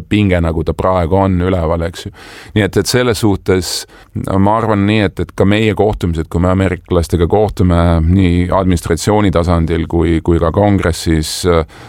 pinge, nagu ta praegu on üleval, eks ju. Nii et selles suhtes ma arvan nii, et ka meie kohtumised, kui me ameeriklastega kohtume nii administratsiooni tasandil kui ka kongressis,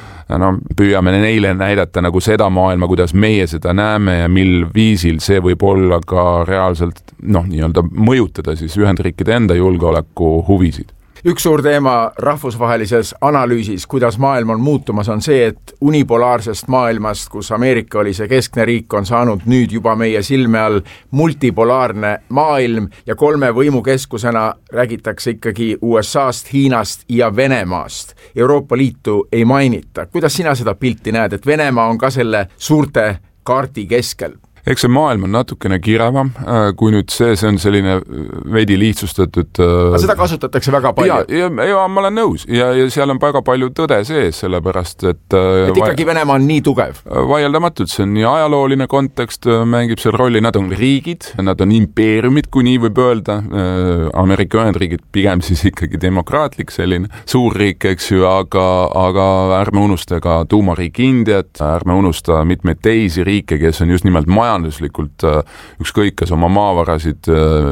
püüame neile näidata nagu seda maailma, kuidas meie seda näeme ja mil viisil see võib olla ka reaalselt nii-öelda mõjutada siis Ühendriikide enda julgeoleku huvisid. Üks suur teema rahvusvahelises analüüsis, kuidas maailm on muutumas, on see, et unipolaarsest maailmast, kus Ameerika oli see keskne riik, on saanud nüüd juba meie silme all multipolaarne maailm ja 3 võimukeskusena räägitakse ikkagi USA'st, Hiinast ja Venemaast. Euroopa Liitu ei mainita. Kuidas sina seda pilti näed, et Venemaa on ka selle suurte kaardi keskel? Eks see maailm on natukene kiravam, kui nüüd see on selline veidi lihtsustatud... Aga seda kasutatakse väga palju. Ja ma olen nõus ja seal on väga palju tõde sees, sellepärast, et ikkagi Venemaa on nii tugev. Vaieldamatult, see on nii ajalooline kontekst, mängib seal rolli, nad on riigid, nad on impeeriumid, kui nii võib öelda, Ameerika Ühendriigid pigem siis ikkagi demokraatlik selline suurriik, eks ju, aga ärme unusta ka tuumariik Indiat, ärme unusta mitmeid teisi riike, kes on just nimelt majanduslikult ükskõik kas oma maavarasid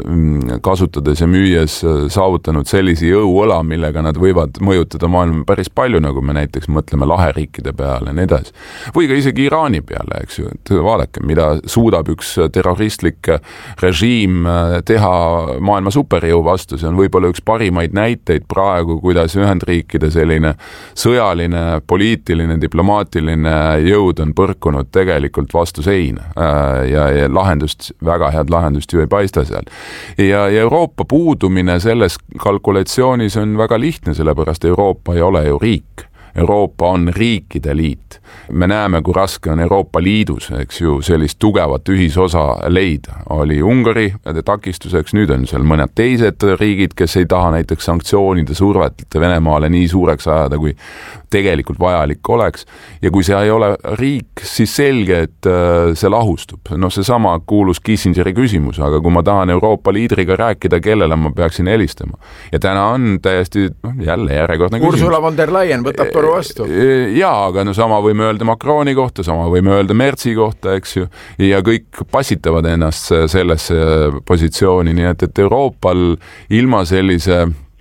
kasutades ja müües saavutanud sellisi jõuõla, millega nad võivad mõjutada maailma päris palju, nagu me näiteks mõtleme laheriikide peale ja nii edasi. Või ka isegi Iraani peale, eks ju, et vaadake, mida suudab üks terroristlik režiim teha maailma superjõu vastu, see on võib-olla üks parimaid näiteid praegu, kuidas Ühendriikide selline sõjaline, poliitiline, diplomaatiline jõud on põrkunud tegelikult vastu seina. Ja lahendust, väga head lahendust ju ei paista seal. Ja Euroopa puudumine selles kalkulatsioonis on väga lihtne, sellepärast Euroopa ei ole ju riik. Euroopa on riikide liit. Me näeme, kui raske on Euroopa Liidus, eks ju, sellist tugevat ühisosa leida. Oli Ungari takistuseks, nüüd on seal mõned teised riigid, kes ei taha näiteks sanktsioonide survet Venemaale nii suureks ajada, kui tegelikult vajalik oleks. Ja kui see ei ole riik, siis selge, et see lahustub. Seesama kuulus Kissingeri küsimus, aga kui ma tahan Euroopa liidriga rääkida, kellele ma peaksin helistama. Ja täna on täiesti jälle järjekordne küsimus. Ursula von der Leyen võtab vastu. Jaa, aga sama võime öelda Macroni kohta, sama võime öelda Mertsi kohta, eks ju, ja kõik passitavad ennast sellesse positsiooni, nii et Euroopal ilma sellise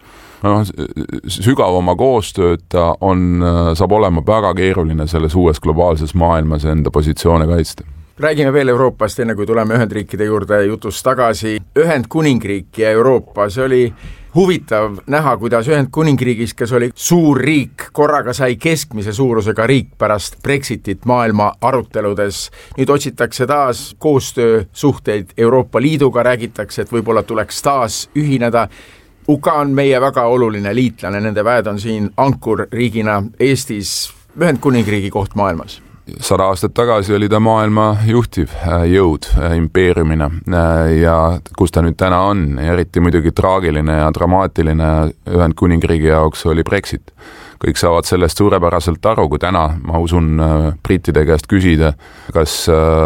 sügavama koostööta saab olema väga keeruline selles uues globaalses maailmas enda positsioone kaitsta. Räägime veel Euroopast, enne kui tuleme Ühendriikide juurde jutust tagasi. Ühendkuningriik ja Euroopa, see oli huvitav näha, kuidas Ühendkuningriigis, kes oli suur riik, korraga sai keskmise suurusega riik pärast Brexitit maailma aruteludes. Nüüd otsitakse taas koostöösuhteid Euroopa Liiduga, räägitakse, et võib-olla tuleks taas ühineda. UK on meie väga oluline liitlane, nende väed on siin ankurriigina Eestis. Ühendkuningriigi koht maailmas. 100 aastat tagasi oli ta maailma juhtiv jõud impeeriumina ja kus ta nüüd täna on, eriti muidugi traagiline ja dramaatiline Ühendkuningriigi jaoks oli Brexit. Kõik saavad sellest suurepäraselt aru, kui täna, ma usun, brittide käest küsida, kas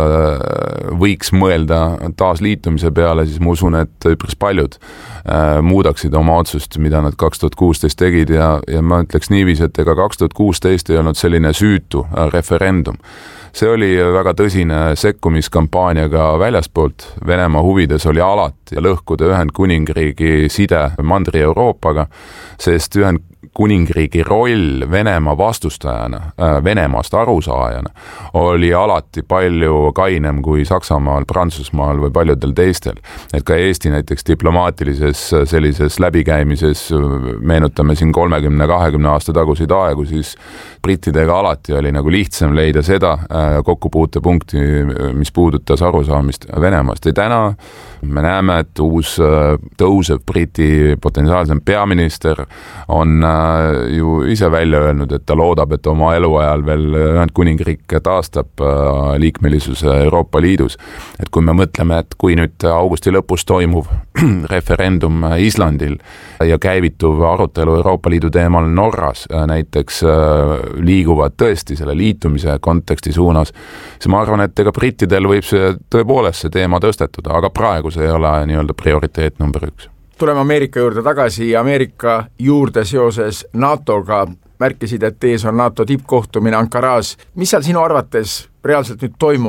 võiks mõelda taasliitumise peale, siis ma usun, et üpris paljud muudaksid oma otsust, mida nad 2016 tegid ja ma ütleks niiviisi, et ega 2016 ei olnud selline süütu referendum. See oli väga tõsine sekkumiskampaaniaga väljaspoolt. Venemaa huvides oli alati lõhkuda Ühendkuningriigi side Mandri-Euroopaga, sest Ühendkuningriigi roll Venemaa vastustajana, Venemaast arusaajana oli alati palju kainem kui Saksamaal, Prantsusmaal või paljudel teistel. Et ka Eesti näiteks diplomaatilises sellises läbikäimises, meenutame siin 30-20 aasta tagusid aegu, siis brittidega alati oli nagu lihtsam leida seda kokkupuutepunkti, mis puudutas arusaamist Venemaast. Ja täna me näeme, et uus tõusev briti potentsiaalsem peaminister on ju ise välja öelnud, et ta loodab, et oma eluajal veel Ühendkuningriik taastab liikmelisuse Euroopa Liidus. Et kui me mõtleme, et kui nüüd augusti lõpus toimuv referendum Islandil ja käivituv arutelu Euroopa Liidu teemal Norras näiteks liiguvad tõesti selle liitumise konteksti suunas, siis ma arvan, et ega brittidel võib see tõepoolest see teema tõstetuda, aga praegu see ei ole nii-öelda prioriteet number 1. Tuleme Ameerika juurde tagasi. Ameerika juurde seoses NATO-ga märkisid, et ees on NATO tippkohtumine Ankaras. Mis seal sinu arvates reaalselt nüüd toimub?